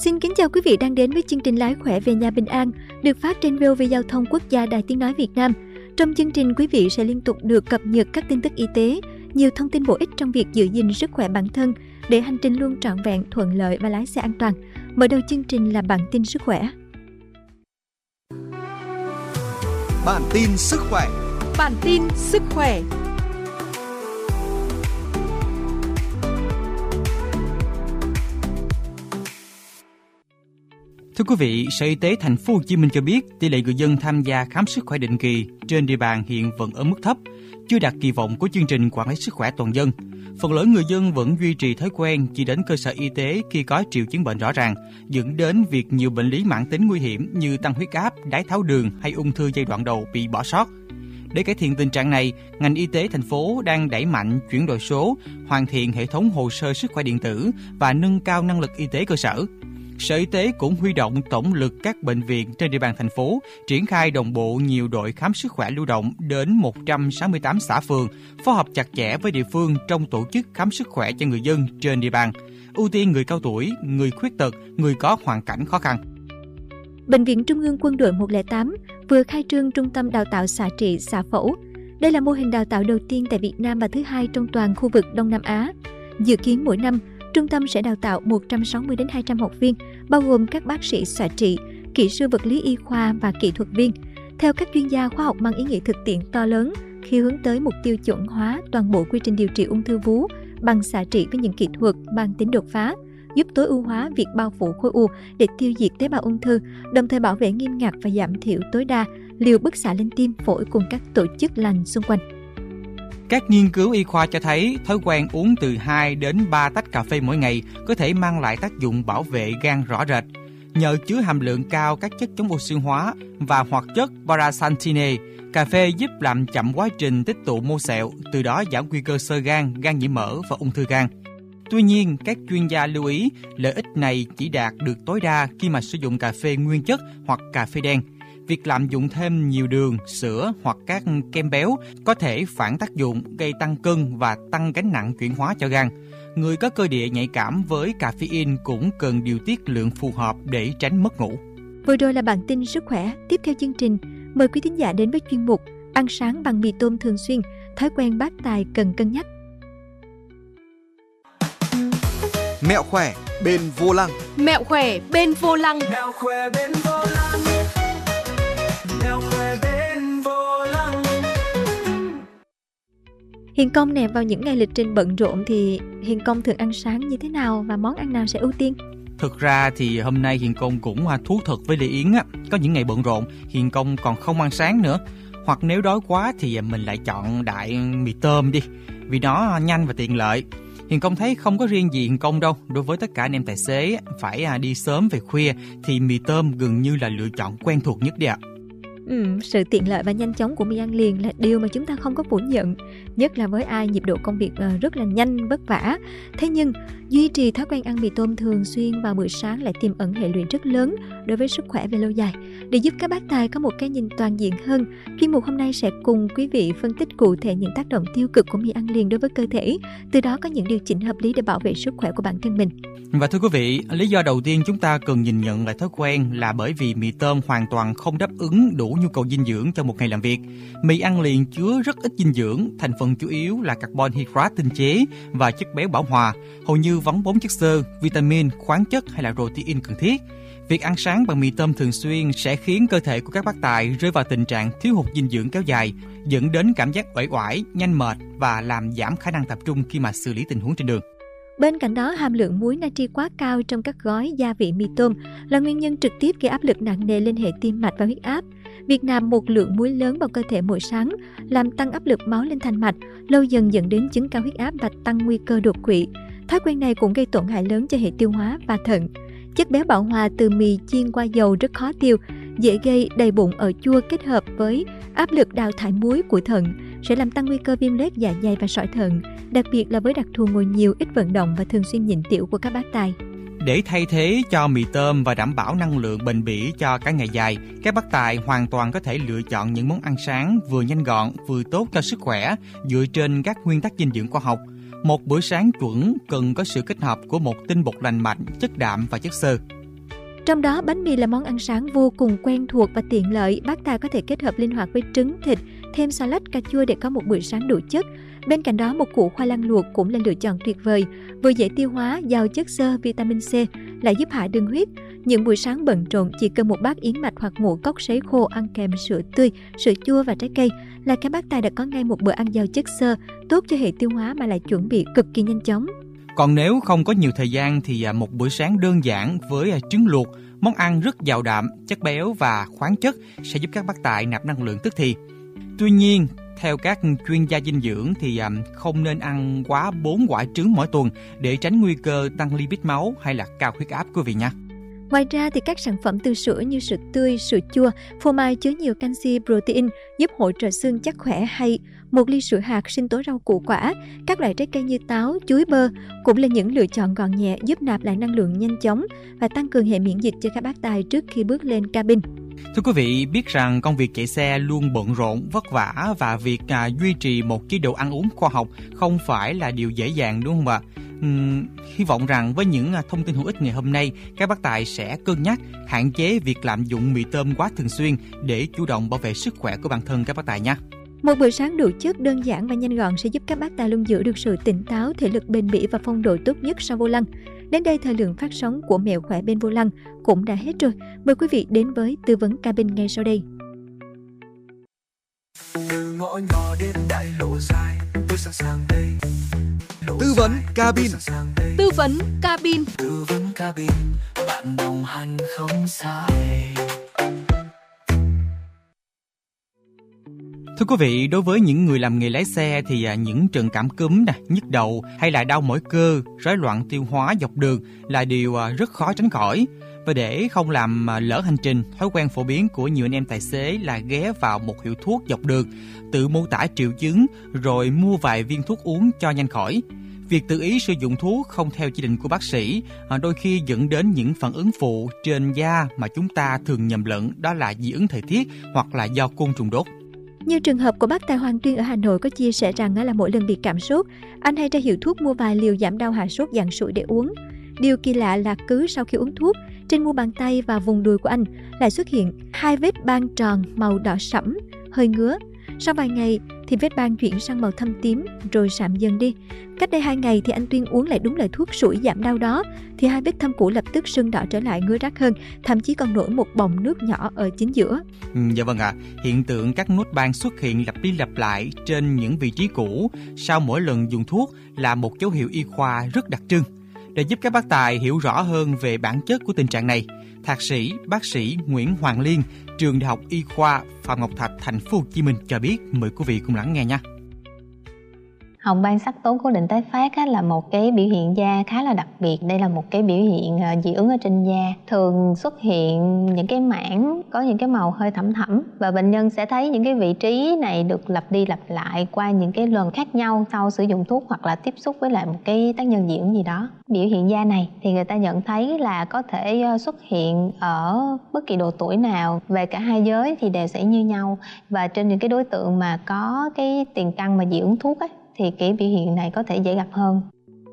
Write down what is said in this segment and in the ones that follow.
Xin kính chào quý vị đang đến với chương trình Lái khỏe về nhà bình an được phát trên VOV Giao thông Quốc gia Đài Tiếng nói Việt Nam. Trong chương trình, quý vị sẽ liên tục được cập nhật các tin tức y tế, nhiều thông tin bổ ích trong việc giữ gìn sức khỏe bản thân để hành trình luôn trọn vẹn, thuận lợi và lái xe an toàn. Mở đầu chương trình là bản tin sức khỏe. Bản tin sức khỏe. Bản tin sức khỏe. Thưa quý vị, Sở Y tế Thành phố Hồ Chí Minh cho biết tỷ lệ người dân tham gia khám sức khỏe định kỳ trên địa bàn hiện vẫn ở mức thấp, chưa đạt kỳ vọng của chương trình quản lý sức khỏe toàn dân. Phần lớn người dân vẫn duy trì thói quen chỉ đến cơ sở y tế khi có triệu chứng bệnh rõ ràng, dẫn đến việc nhiều bệnh lý mãn tính nguy hiểm như tăng huyết áp, đái tháo đường hay ung thư giai đoạn đầu bị bỏ sót. Để cải thiện tình trạng này, ngành y tế thành phố đang đẩy mạnh chuyển đổi số, hoàn thiện hệ thống hồ sơ sức khỏe điện tử và nâng cao năng lực y tế cơ sở. Sở Y tế cũng huy động tổng lực các bệnh viện trên địa bàn thành phố, triển khai đồng bộ nhiều đội khám sức khỏe lưu động đến 168 xã phường, phối hợp chặt chẽ với địa phương trong tổ chức khám sức khỏe cho người dân trên địa bàn, ưu tiên người cao tuổi, người khuyết tật, người có hoàn cảnh khó khăn. Bệnh viện Trung ương Quân đội 108 vừa khai trương trung tâm đào tạo xạ trị xạ phẫu. Đây là mô hình đào tạo đầu tiên tại Việt Nam và thứ hai trong toàn khu vực Đông Nam Á. Dự kiến mỗi năm, trung tâm sẽ đào tạo 160 đến 200 học viên, bao gồm các bác sĩ xạ trị, kỹ sư vật lý y khoa và kỹ thuật viên. Theo các chuyên gia, khoa học mang ý nghĩa thực tiễn to lớn khi hướng tới mục tiêu chuẩn hóa toàn bộ quy trình điều trị ung thư vú bằng xạ trị với những kỹ thuật mang tính đột phá, giúp tối ưu hóa việc bao phủ khối u để tiêu diệt tế bào ung thư, đồng thời bảo vệ nghiêm ngặt và giảm thiểu tối đa liều bức xạ lên tim, phổi cùng các tổ chức lành xung quanh. Các nghiên cứu y khoa cho thấy thói quen uống từ 2 đến 3 tách cà phê mỗi ngày có thể mang lại tác dụng bảo vệ gan rõ rệt. Nhờ chứa hàm lượng cao các chất chống oxy hóa và hoạt chất paraxanthine, cà phê giúp làm chậm quá trình tích tụ mô sẹo, từ đó giảm nguy cơ xơ gan, gan nhiễm mỡ và ung thư gan. Tuy nhiên, các chuyên gia lưu ý lợi ích này chỉ đạt được tối đa khi mà sử dụng cà phê nguyên chất hoặc cà phê đen. Việc lạm dụng thêm nhiều đường, sữa hoặc các kem béo có thể phản tác dụng, gây tăng cân và tăng gánh nặng chuyển hóa cho gan. Người có cơ địa nhạy cảm với caffeine cũng cần điều tiết lượng phù hợp để tránh mất ngủ. Vừa rồi là bản tin sức khỏe. Tiếp theo chương trình, mời quý thính giả đến với chuyên mục Ăn sáng bằng mì tôm thường xuyên, thói quen bác tài cần cân nhắc. Mẹo khỏe bên vô lăng. Mẹo khỏe bên vô lăng. Mẹo khỏe bên vô lăng. Mẹo khỏe bên vô lăng. Hiền Công nè, vào những ngày lịch trình bận rộn thì Hiền Công thường ăn sáng như thế nào và món ăn nào sẽ ưu tiên? Thực ra thì hôm nay Hiền Công cũng thú thật với Lê Yến á, có những ngày bận rộn Hiền Công còn không ăn sáng nữa. Hoặc nếu đói quá thì mình lại chọn đại mì tôm đi, vì nó nhanh và tiện lợi. Hiền Công thấy không có riêng gì Hiền Công đâu, đối với tất cả anh em tài xế phải đi sớm về khuya thì mì tôm gần như là lựa chọn quen thuộc nhất đi ạ. Sự tiện lợi và nhanh chóng của mì ăn liền là điều mà chúng ta không có phủ nhận, nhất là với ai nhịp độ công việc rất là nhanh, vất vả. Thế nhưng, duy trì thói quen ăn mì tôm thường xuyên vào bữa sáng lại tiềm ẩn hệ lụy rất lớn đối với sức khỏe về lâu dài. Để giúp các bác tài có một cái nhìn toàn diện hơn, chuyên mục hôm nay sẽ cùng quý vị phân tích cụ thể những tác động tiêu cực của mì ăn liền đối với cơ thể, từ đó có những điều chỉnh hợp lý để bảo vệ sức khỏe của bản thân mình. Và thưa quý vị, lý do đầu tiên chúng ta cần nhìn nhận lại thói quen là bởi vì mì tôm hoàn toàn không đáp ứng đủ nhu cầu dinh dưỡng cho một ngày làm việc. Mì ăn liền chứa rất ít dinh dưỡng, thành phần chủ yếu là carbon hydrate tinh chế và chất béo bão hòa, hầu như vắng bóng chất xơ, vitamin, khoáng chất hay là protein cần thiết. Việc ăn sáng bằng mì tôm thường xuyên sẽ khiến cơ thể của các bác tài rơi vào tình trạng thiếu hụt dinh dưỡng kéo dài, dẫn đến cảm giác uể oải, nhanh mệt và làm giảm khả năng tập trung khi mà xử lý tình huống trên đường. Bên cạnh đó, hàm lượng muối natri quá cao trong các gói gia vị mì tôm là nguyên nhân trực tiếp gây áp lực nặng nề lên hệ tim mạch và huyết áp. Việc nạp một lượng muối lớn vào cơ thể mỗi sáng làm tăng áp lực máu lên thành mạch, lâu dần dẫn đến chứng cao huyết áp và tăng nguy cơ đột quỵ. Thói quen này cũng gây tổn hại lớn cho hệ tiêu hóa và thận. Chất béo bão hòa từ mì chiên qua dầu rất khó tiêu, dễ gây đầy bụng ở chua kết hợp với áp lực đào thải muối của thận sẽ làm tăng nguy cơ viêm loét dạ dày và sỏi thận, đặc biệt là với đặc thù ngồi nhiều, ít vận động và thường xuyên nhịn tiểu của các bác tài. Để thay thế cho mì tôm và đảm bảo năng lượng bền bỉ cho cả ngày dài, các bác tài hoàn toàn có thể lựa chọn những món ăn sáng vừa nhanh gọn, vừa tốt cho sức khỏe dựa trên các nguyên tắc dinh dưỡng khoa học. Một bữa sáng chuẩn cần có sự kết hợp của một tinh bột lành mạnh, chất đạm và chất xơ. Trong đó, bánh mì là món ăn sáng vô cùng quen thuộc và tiện lợi. Bác tài có thể kết hợp linh hoạt với trứng, thịt, thêm salad, cà chua để có một bữa sáng đủ chất. Bên cạnh đó, một củ khoai lang luộc cũng là lựa chọn tuyệt vời. Vừa dễ tiêu hóa, giàu chất xơ, vitamin C, lại giúp hạ đường huyết. Những buổi sáng bận rộn chỉ cần một bát yến mạch hoặc ngũ cốc sấy khô ăn kèm sữa tươi, sữa chua và trái cây là các bác tài đã có ngay một bữa ăn giàu chất xơ, tốt cho hệ tiêu hóa mà lại chuẩn bị cực kỳ nhanh chóng. Còn nếu không có nhiều thời gian thì một bữa sáng đơn giản với trứng luộc, món ăn rất giàu đạm, chất béo và khoáng chất sẽ giúp các bác tài nạp năng lượng tức thì. Tuy nhiên, theo các chuyên gia dinh dưỡng thì không nên ăn quá 4 quả trứng mỗi tuần để tránh nguy cơ tăng lipid máu hay là cao huyết áp quý vị nha. Ngoài ra thì các sản phẩm từ sữa như sữa tươi, sữa chua, phô mai chứa nhiều canxi, protein giúp hỗ trợ xương chắc khỏe, hay một ly sữa hạt, sinh tố rau củ quả, các loại trái cây như táo, chuối, bơ cũng là những lựa chọn gọn nhẹ giúp nạp lại năng lượng nhanh chóng và tăng cường hệ miễn dịch cho các bác tài trước khi bước lên cabin. Thưa quý vị, biết rằng công việc chạy xe luôn bận rộn, vất vả và việc duy trì một chế độ ăn uống khoa học không phải là điều dễ dàng đúng không ạ? Hy vọng rằng với những thông tin hữu ích ngày hôm nay, các bác tài sẽ cân nhắc hạn chế việc lạm dụng mì tôm quá thường xuyên để chủ động bảo vệ sức khỏe của bản thân các bác tài nha. Một bữa sáng đủ chất, đơn giản và nhanh gọn sẽ giúp các bác tài luôn giữ được sự tỉnh táo, thể lực bền bỉ và phong độ tốt nhất sau vô lăng. Đến đây, thời lượng phát sóng của Mẹo Khỏe bên vô lăng cũng đã hết rồi. Mời quý vị đến với tư vấn cabin ngay sau đây. Từ ngõ nhỏ đến đại lộ dài, tôi sẵn sàng đây. Tư vấn cabin. Tư vấn cabin. Tư vấn cabin, bạn đồng hành không sai. Thưa quý vị, đối với những người làm nghề lái xe thì những trận cảm cúm, nhức đầu hay là đau mỏi cơ, rối loạn tiêu hóa dọc đường là điều rất khó tránh khỏi. Và để không làm lỡ hành trình, thói quen phổ biến của nhiều anh em tài xế là ghé vào một hiệu thuốc dọc đường, tự mô tả triệu chứng rồi mua vài viên thuốc uống cho nhanh khỏi. Việc tự ý sử dụng thuốc không theo chỉ định của bác sĩ đôi khi dẫn đến những phản ứng phụ trên da mà chúng ta thường nhầm lẫn đó là dị ứng thời tiết hoặc là do côn trùng đốt. Như trường hợp của bác tài Hoàng Tuyên ở Hà Nội có chia sẻ rằng là mỗi lần bị cảm sốt, anh hay ra hiệu thuốc mua vài liều giảm đau hạ sốt dạng sủi để uống. Điều kỳ lạ là cứ sau khi uống thuốc, trên mu bàn tay và vùng đùi của anh lại xuất hiện 2 vết ban tròn màu đỏ sẫm, hơi ngứa. Sau vài ngày thì vết ban chuyển sang màu thâm tím rồi sạm dần đi. Cách đây 2 ngày thì anh Tuyên uống lại đúng loại thuốc sủi giảm đau đó, thì 2 vết thâm cũ lập tức sưng đỏ trở lại, ngứa rát hơn, thậm chí còn nổi một bọng nước nhỏ ở chính giữa. Dạ vâng ạ, hiện tượng các nốt ban xuất hiện lặp đi lặp lại trên những vị trí cũ sau mỗi lần dùng thuốc là một dấu hiệu y khoa rất đặc trưng. Để giúp các bác tài hiểu rõ hơn về bản chất của tình trạng này, Thạc sĩ bác sĩ Nguyễn Hoàng Liên, trường Đại học Y khoa Phạm Ngọc Thạch, thành phố Hồ Chí Minh cho biết. Mời quý vị cùng lắng nghe nha. Hồng ban sắc tố cố định tái phát là một cái biểu hiện da khá là đặc biệt. Đây là một cái biểu hiện dị ứng ở trên da, thường xuất hiện những cái mảng có những cái màu hơi thẫm thẫm, và bệnh nhân sẽ thấy những cái vị trí này được lặp đi lặp lại qua những cái lần khác nhau sau sử dụng thuốc hoặc là tiếp xúc với lại một cái tác nhân dị ứng gì đó. Biểu hiện da này thì người ta nhận thấy là có thể xuất hiện ở bất kỳ độ tuổi nào, về cả hai giới thì đều sẽ như nhau, và trên những cái đối tượng mà có cái tiền căn mà dị ứng thuốc ấy, thì cái biểu hiện này có thể dễ gặp hơn.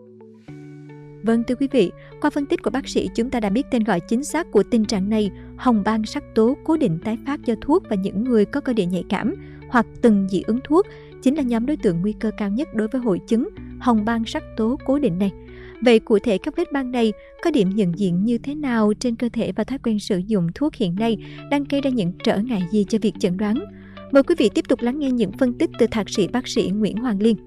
Vâng, thưa quý vị, qua phân tích của bác sĩ chúng ta đã biết tên gọi chính xác của tình trạng này: hồng ban sắc tố cố định tái phát do thuốc, và những người có cơ địa nhạy cảm hoặc từng dị ứng thuốc chính là nhóm đối tượng nguy cơ cao nhất đối với hội chứng hồng ban sắc tố cố định này. Vậy cụ thể các vết ban này có điểm nhận diện như thế nào trên cơ thể, và thói quen sử dụng thuốc hiện nay đang gây ra những trở ngại gì cho việc chẩn đoán? Mời quý vị tiếp tục lắng nghe những phân tích từ thạc sĩ bác sĩ Nguyễn Hoàng Liên.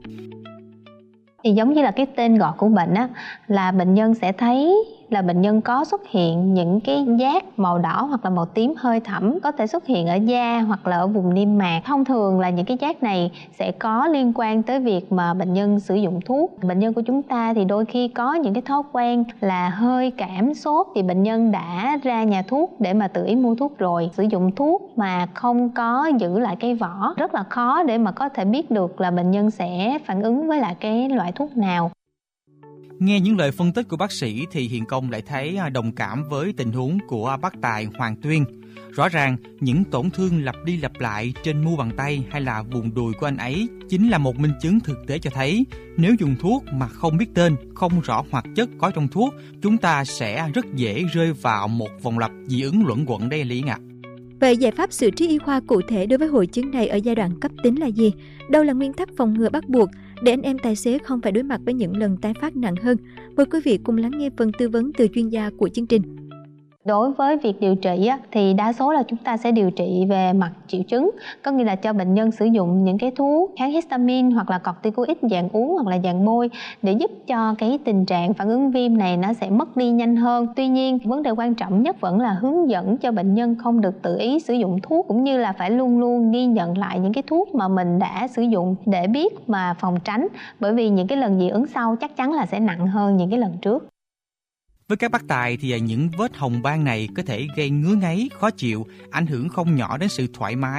Thì giống như là cái tên gọi của bệnh á, là bệnh nhân sẽ thấy là bệnh nhân có xuất hiện những cái giác màu đỏ hoặc là màu tím hơi thẫm, có thể xuất hiện ở da hoặc là ở vùng niêm mạc. Thông thường là những cái giác này sẽ có liên quan tới việc mà bệnh nhân sử dụng thuốc. Bệnh nhân của chúng ta thì đôi khi có những cái thói quen là hơi cảm sốt thì bệnh nhân đã ra nhà thuốc để mà tự ý mua thuốc rồi. Sử dụng thuốc mà không có giữ lại cái vỏ, rất là khó để mà có thể biết được là bệnh nhân sẽ phản ứng với lại cái loại thuốc nào. Nghe những lời phân tích của bác sĩ thì Hiền Công lại thấy đồng cảm với tình huống của bác tài Hoàng Tuyên. Rõ ràng, những tổn thương lặp đi lặp lại trên mu bàn tay hay là vùng đùi của anh ấy chính là một minh chứng thực tế cho thấy nếu dùng thuốc mà không biết tên, không rõ hoạt chất có trong thuốc, chúng ta sẽ rất dễ rơi vào một vòng lặp dị ứng luẩn quẩn đây Lý ạ. Vậy giải pháp xử trí y khoa cụ thể đối với hội chứng này ở giai đoạn cấp tính là gì? Đâu là nguyên tắc phòng ngừa bắt buộc để anh em tài xế không phải đối mặt với những lần tái phát nặng hơn? Mời quý vị cùng lắng nghe phần tư vấn từ chuyên gia của chương trình. Đối với việc điều trị thì đa số là chúng ta sẽ điều trị về mặt triệu chứng, có nghĩa là cho bệnh nhân sử dụng những cái thuốc kháng histamine hoặc là corticoid dạng uống hoặc là dạng bôi để giúp cho cái tình trạng phản ứng viêm này nó sẽ mất đi nhanh hơn. Tuy nhiên, vấn đề quan trọng nhất vẫn là hướng dẫn cho bệnh nhân không được tự ý sử dụng thuốc, cũng như là phải luôn luôn ghi nhận lại những cái thuốc mà mình đã sử dụng để biết mà phòng tránh, bởi vì những cái lần dị ứng sau chắc chắn là sẽ nặng hơn những cái lần trước. Với các bác tài thì những vết hồng ban này có thể gây ngứa ngáy, khó chịu, ảnh hưởng không nhỏ đến sự thoải mái